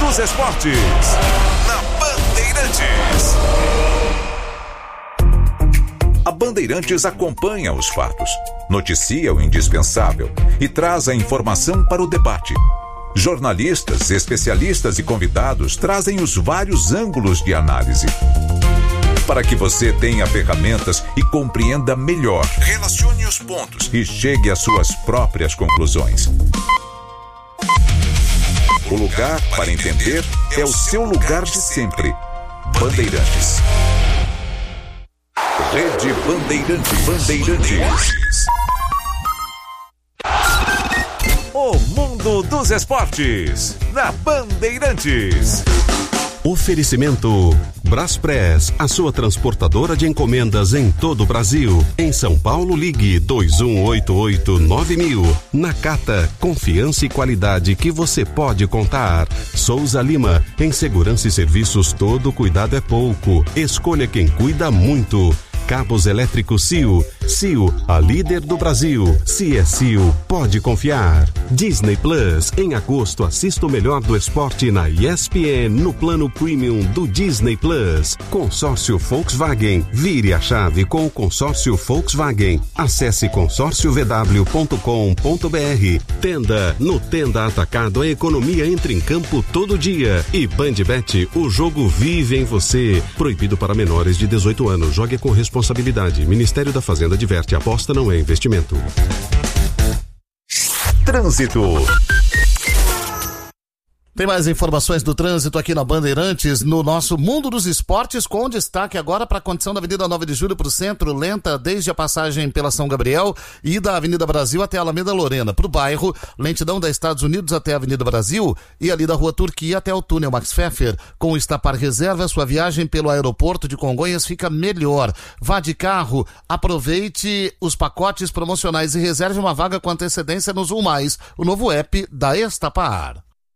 dos esportes, na Bandeirantes. A Bandeirantes acompanha os fatos, noticia o indispensável e traz a informação para o debate. Jornalistas, especialistas e convidados trazem os vários ângulos de análise, para que você tenha ferramentas e compreenda melhor, relacione os pontos e chegue às suas próprias conclusões. O lugar para entender é o seu lugar de sempre. Bandeirantes. Rede Bandeirantes. O mundo dos esportes, na Bandeirantes. Oferecimento Braspress, a sua transportadora de encomendas em todo o Brasil. Em São Paulo, ligue 2188-9000. Nakata, confiança e qualidade que você pode contar. Souza Lima, em segurança e serviços todo cuidado é pouco. Escolha quem cuida muito. Cabos elétricos CIO. CIO, a líder do Brasil. Se é CIO, pode confiar. Disney Plus. Em agosto, assista o melhor do esporte na ESPN no plano premium do Disney Plus. Consórcio Volkswagen. Vire a chave com o consórcio Volkswagen. Acesse consórciovw.com.br. Tenda. No Tenda Atacado, a economia entra em campo todo dia. E Bandbet, o jogo vive em você. Proibido para menores de 18 anos. Jogue com responsabilidade. Ministério da Fazenda adverte: aposta não é investimento. Trânsito. Tem mais informações do trânsito aqui na Bandeirantes, no nosso Mundo dos Esportes, com destaque agora para a condição da Avenida 9 de Julho para o centro, lenta desde a passagem pela São Gabriel e da Avenida Brasil até a Alameda Lorena. Para o bairro, lentidão da Estados Unidos até a Avenida Brasil e ali da Rua Turquia até o túnel Max Pfeffer. Com o Estapar Reserva, sua viagem pelo aeroporto de Congonhas fica melhor. Vá de carro, aproveite os pacotes promocionais e reserve uma vaga com antecedência no Zoom Mais, o novo app da Estapar.